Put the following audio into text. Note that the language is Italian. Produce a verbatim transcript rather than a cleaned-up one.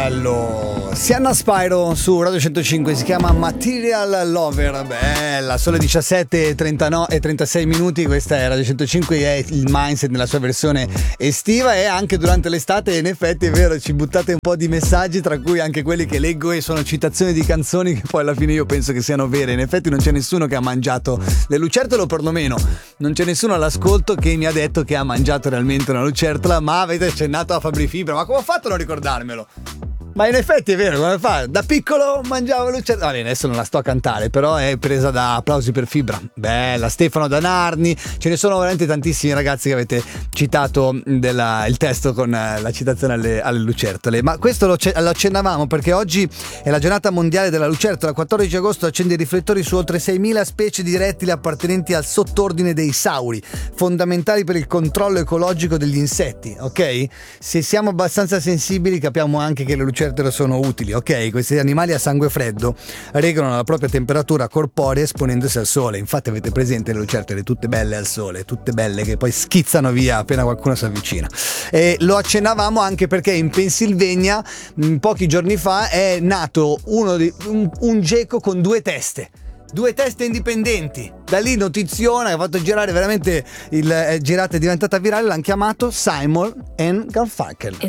bello. Sienna Spyro su Radio centocinque, si chiama Material Lover. Bella, solo diciassette e trentanove e trentasei minuti. Questa è Radio centocinque, è il Mindset nella sua versione estiva, e anche durante l'estate. In effetti è vero, ci buttate un po' di messaggi, tra cui anche quelli che leggo e sono citazioni di canzoni che poi alla fine io penso che siano vere. In effetti non c'è nessuno che ha mangiato le lucertole, o perlomeno non c'è nessuno all'ascolto che mi ha detto che ha mangiato realmente una lucertola, ma avete accennato a Fabri Fibra. Ma come ho fatto a non ricordarmelo? Ma in effetti è vero, come fa? Da piccolo mangiavo lucertola. Va bene, adesso non la sto a cantare, però è presa da Applausi per Fibra. Bella, Stefano da Narni. Ce ne sono veramente tantissimi ragazzi che avete citato della, il testo con la citazione alle, alle lucertole. Ma questo lo, lo accennavamo perché oggi è la giornata mondiale della lucertola. quattordici agosto accende i riflettori su oltre seimila specie di rettili appartenenti al sottordine dei sauri, fondamentali per il controllo ecologico degli insetti, ok? Se siamo abbastanza sensibili capiamo anche che le lucertole sono utili, ok? Questi animali a sangue freddo regolano la propria temperatura corporea esponendosi al sole. Infatti avete presente le lucertole tutte belle al sole, tutte belle, che poi schizzano via appena qualcuno si avvicina. E lo accennavamo anche perché in Pennsylvania pochi giorni fa è nato uno di, un, un geco con due teste. Due teste indipendenti. Da lì notiziona che ha fatto girare veramente il eh, girata, è diventata virale, l'hanno chiamato Simon and Garfunkel.